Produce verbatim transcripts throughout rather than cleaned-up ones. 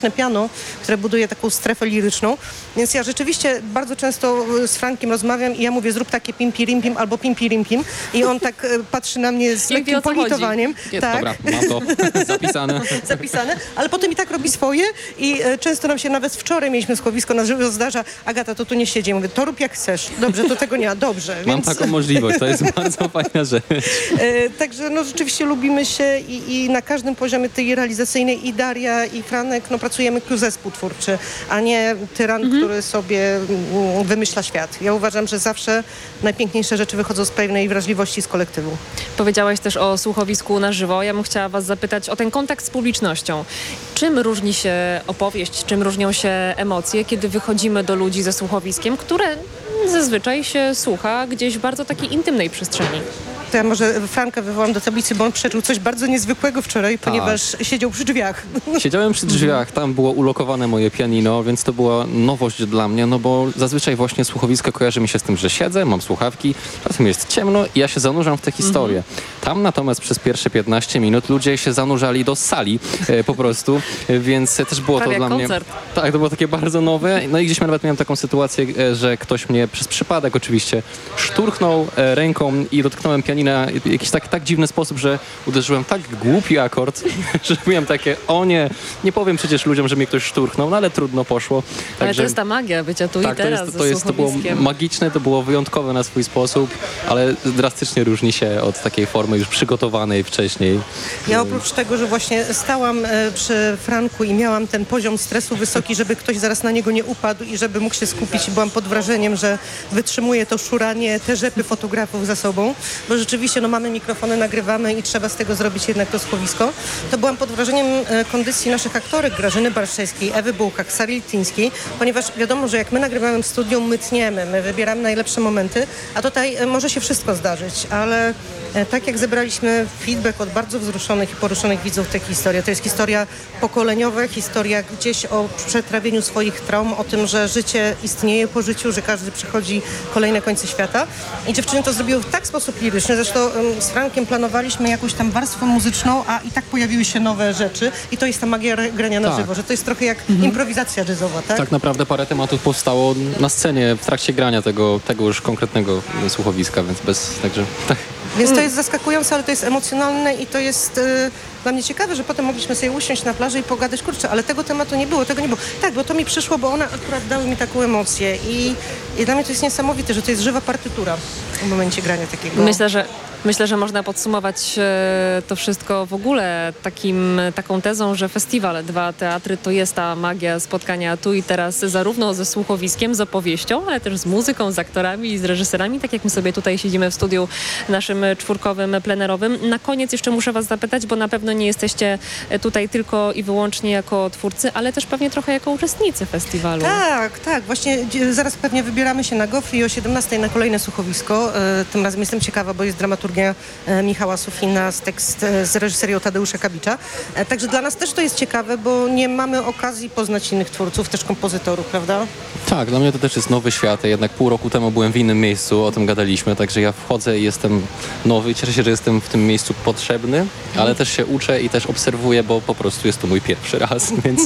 piano, które buduje taką strefę liryczną, więc ja rzeczywiście bardzo często z Frankiem rozmawiam i ja mówię, zrób takie pimpi rimpim albo pimpi rimpim i on tak e, patrzy na mnie z Jak wie, lekkim o co politowaniem. Jest, tak. dobra, mam to zapisane. zapisane, ale potem i tak robi swoje i e, często nam się nawet wczoraj mieliśmy słuchowisko na żywo zdarza, Agata, to tu nie siedzi. Ja mówię, to rób jak chcesz. Dobrze, to tego nie, dobrze. Mam więc... taką możliwość, to jest bardzo fajna rzecz. E, także no rzeczywiście lubimy się i, i na każdym poziomie tej realizacyjnej i Daria i Franek, no pracujemy jako zespół twórczy, a nie tyran, mhm. który sobie mm, wymyśla świat. Ja uważam, że zawsze najpiękniejsze rzeczy wychodzą z pewnej wrażliwości z kolektywu. Powiedziałaś też o słuchowisku na żywo. Ja bym chciała was zapytać o ten kontakt z publicznością. Czym różni się opowieść, czym różnią się emocje, kiedy wychodzimy do ludzi ze słuchowiskiem, które zazwyczaj się słucha gdzieś w bardzo takiej intymnej przestrzeni? To ja może Franka wywołam do tablicy, bo on przeżył coś bardzo niezwykłego wczoraj, tak. ponieważ siedział przy drzwiach. Siedziałem przy drzwiach, tam było ulokowane moje pianino, więc to była nowość dla mnie, no bo zazwyczaj właśnie słuchowisko kojarzy mi się z tym, że siedzę, mam słuchawki, czasem jest ciemno i ja się zanurzam w tę historię. Mhm. Tam natomiast przez pierwsze piętnaście minut ludzie się zanurzali do sali e, po prostu, e, więc też było Prawie to dla koncert. mnie... Tak, to było takie bardzo nowe. No i gdzieś nawet miałem taką sytuację, e, że ktoś mnie przez przypadek oczywiście szturchnął e, ręką i dotknąłem pianina w jakiś tak, tak dziwny sposób, że uderzyłem tak głupi akord, że byłem takie, o nie, nie powiem przecież ludziom, że mnie ktoś szturchnął, no ale trudno poszło. Ale Także, to jest ta magia bycia tu tak, i teraz to jest, ze to, jest, to było słuchowiskiem. magiczne, to było wyjątkowe na swój sposób, ale drastycznie różni się od takiej formy już przygotowanej wcześniej. Ja oprócz tego, że właśnie stałam e, przy Franku i miałam ten poziom stresu wysoki, żeby ktoś zaraz na niego nie upadł i żeby mógł się skupić i byłam pod wrażeniem, że wytrzymuje to szuranie, te rzepy fotografów za sobą, bo rzeczywiście no, mamy mikrofony, nagrywamy i trzeba z tego zrobić jednak to słuchowisko. To byłam pod wrażeniem e, kondycji naszych aktorek, Grażyny Barszewskiej, Ewy Bułkak, Sary Lityńskiej, ponieważ wiadomo, że jak my nagrywamy w studiu, my tniemy, my wybieramy najlepsze momenty, a tutaj e, może się wszystko zdarzyć, ale e, tak jak zebraliśmy feedback od bardzo wzruszonych i poruszonych widzów tej historii, to jest historia pokoleniowa, historia gdzieś o przetrawieniu swoich traum, o tym, że życie istnieje po życiu, że każdy przychodzi kolejne końce świata i dziewczyny to zrobiły w tak sposób liryczny, zresztą z Frankiem planowaliśmy jakąś tam warstwę muzyczną, a i tak pojawiły się nowe rzeczy i to jest ta magia grania na tak. żywo, że to jest trochę jak mhm. improwizacja jazzowa, tak? Tak naprawdę parę tematów powstało na scenie w trakcie grania tego, tego już konkretnego słuchowiska, więc bez, także tak. Więc to jest zaskakujące, ale to jest emocjonalne i to jest y, dla mnie ciekawe, że potem mogliśmy sobie usiąść na plaży i pogadać, kurczę, ale tego tematu nie było, tego nie było. Tak, bo to mi przyszło, bo one akurat dały mi taką emocję i, i dla mnie to jest niesamowite, że to jest żywa partytura w momencie grania takiego. Myślę, że Myślę, że można podsumować e, to wszystko w ogóle takim, taką tezą, że festiwal Dwa Teatry to jest ta magia spotkania tu i teraz zarówno ze słuchowiskiem, z opowieścią, ale też z muzyką, z aktorami i z reżyserami, tak jak my sobie tutaj siedzimy w studiu naszym czwórkowym, plenerowym. Na koniec jeszcze muszę was zapytać, bo na pewno nie jesteście tutaj tylko i wyłącznie jako twórcy, ale też pewnie trochę jako uczestnicy festiwalu. Tak, tak. Właśnie zaraz pewnie wybieramy się na Gofry i o siedemnastej na kolejne słuchowisko. E, tym razem jestem ciekawa, bo jest dramaturgia Michała Sufina z tekst z reżyserią Tadeusza Kabicza. Także dla nas też to jest ciekawe, bo nie mamy okazji poznać innych twórców, też kompozytorów, prawda? Tak, dla mnie to też jest nowy świat. Jednak pół roku temu byłem w innym miejscu, o tym gadaliśmy, także ja wchodzę i jestem nowy i cieszę się, że jestem w tym miejscu potrzebny, ale też się uczę i też obserwuję, bo po prostu jest to mój pierwszy raz, więc...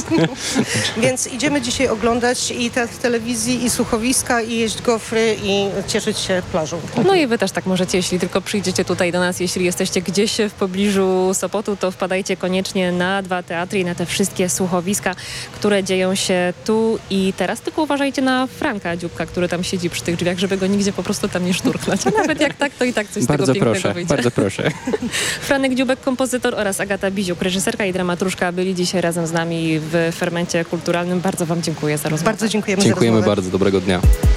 Więc idziemy dzisiaj oglądać i teatr telewizji, i słuchowiska, i jeść gofry, i cieszyć się plażą. No i wy też tak możecie, jeśli tylko przyjdziecie tutaj do nas, jeśli jesteście gdzieś w pobliżu Sopotu, to wpadajcie koniecznie na Dwa Teatry i na te wszystkie słuchowiska, które dzieją się tu i teraz. Tylko uważajcie na Franka Dziubka, który tam siedzi przy tych drzwiach, żeby go nigdzie po prostu tam nie szturchnąć. A nawet jak tak, to i tak coś z bardzo tego pięknego proszę, wyjdzie. Bardzo proszę. Franek Dziubek, kompozytor oraz Agata Biziuk, reżyserka i dramatruszka, byli dzisiaj razem z nami w Fermencie Kulturalnym. Bardzo wam dziękuję za rozmowę. Bardzo dziękujemy, Dziękujemy za rozmowę. bardzo, dobrego dnia.